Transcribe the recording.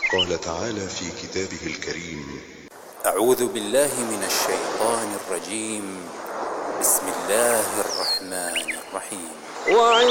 قال تعالى في كتابه الكريم: أعوذ بالله من الشيطان الرجيم. بسم الله الرحمن الرحيم.